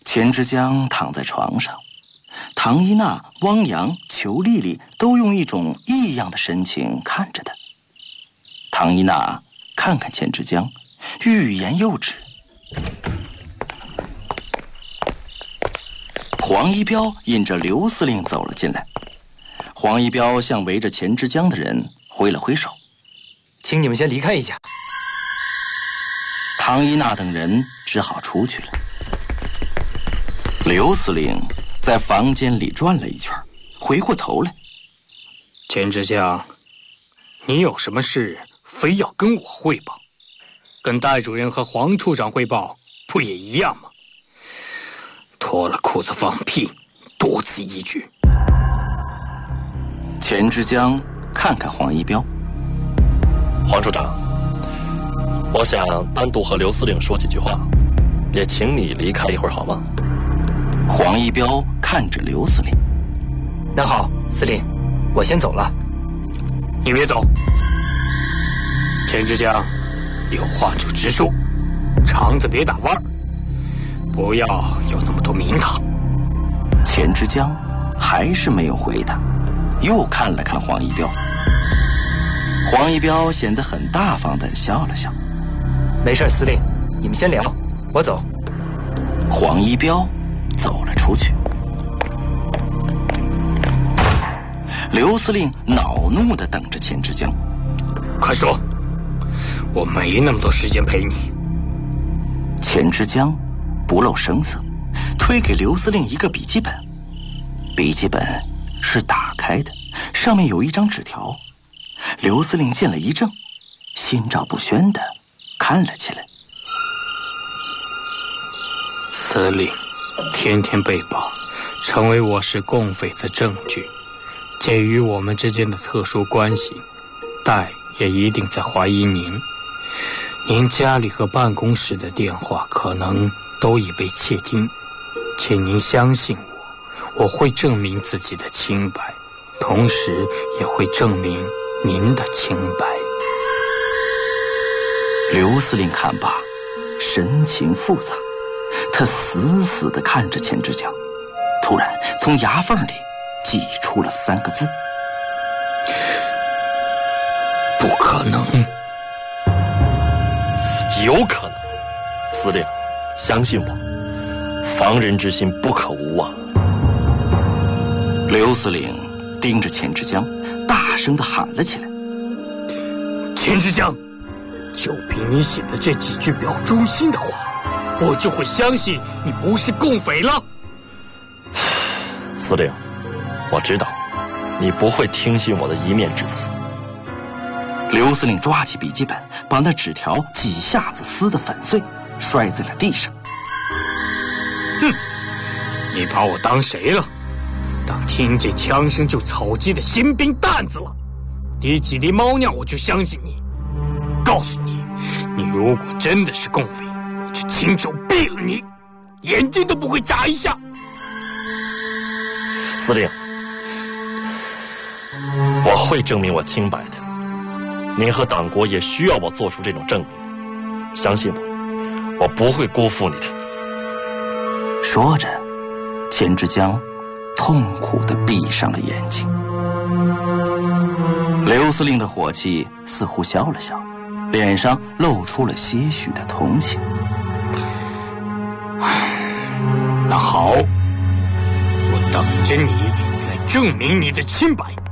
钱之江躺在床上，唐一娜、汪洋、裘丽丽都用一种异样的神情看着他。唐一娜看看钱之江，欲言又止。黄一彪引着刘司令走了进来，黄一彪向围着钱之江的人挥了挥手， 请你们先离开一下。 唐一娜等人只好出去了。刘司令在房间里转了一圈，回过头来： 钱之江，你有什么事非要跟我汇报？跟戴主任和黄处长汇报不也一样吗？脱了裤子放屁，多此一举。 钱之江看看黄一彪： 黄处长，我想单独和刘司令说几句话，也请你离开一会儿好吗？ 黄一彪看着刘司令： 那好，司令，我先走了。 你别走，钱之江，有话就直说，肠子别打弯儿，不要有那么多名堂。 钱之江还是没有回答，又看了看黄一彪。黄一彪显得很大方地笑了笑： 没事，司令，你们先聊，我走。 黄一彪走了出去。刘司令恼怒地等着钱之江： 快说，我没那么多时间陪你。 钱之江不露声色，推给刘司令一个笔记本。笔记本是打开的，上面有一张纸条。刘司令见了一怔，心照不宣地看了起来。 司令天天被曝，成为我市共匪的证据。鉴于我们之间的特殊关系，戴也一定在怀疑您。您家里和办公室的电话可能都已被窃听，请您相信我，我会证明自己的清白，同时也会证明您的清白。 刘司令看罢，神情复杂，他死死地看着钱之江，突然从牙缝里挤出了3个字： 不可能。 有可能，司令，相信我，防人之心不可无啊。 刘司令盯着钱之江，大声地喊了起来： 钱之江，就凭你写的这几句表忠心的话，我就会相信你不是共匪了。 司令，我知道你不会听信我的一面之词。 刘司令抓起笔记本，把那纸条几下子撕得粉碎，摔在了地上。 哼，你把我当谁了？当听见枪声就草鸡的新兵蛋子了？滴几滴猫尿我就相信你？告诉你，你如果真的是共匪，我就亲手毙了你，眼睛都不会眨一下。 司令，我会证明我清白的。您和党国也需要我做出这种证明，相信我，我不会辜负你的。 说着，钱之江痛苦地闭上了眼睛。刘司令的火气似乎消了消，脸上露出了些许的同情。 那好，我等着你来证明你的清白。